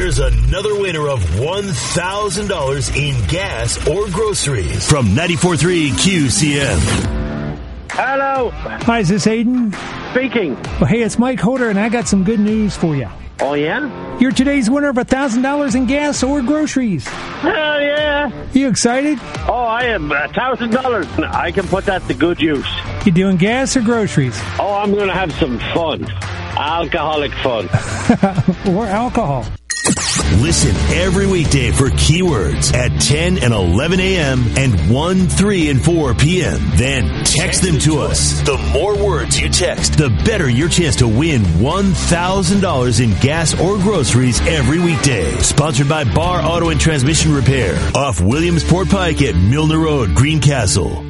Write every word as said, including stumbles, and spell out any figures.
Here's another winner of one thousand dollars in gas or groceries from ninety-four point three Q C M. Hello. Hi, is this Aiden? Speaking. Well, hey, it's Mike Holder, and I got some good news for you. Oh, yeah? You're today's winner of one thousand dollars in gas or groceries. Hell yeah. You excited? Oh, I am one thousand dollars. I can put that to good use. You doing gas or groceries? Oh, I'm going to have some fun. Alcoholic fun. Or alcohol. Listen every weekday for Keywords at ten and eleven a.m. and one, three, and four p.m. Then text them to us. The more words you text, the better your chance to win one thousand dollars in gas or groceries every weekday. Sponsored by Bar Auto and Transmission Repair off Williamsport Pike at Milner Road, Greencastle.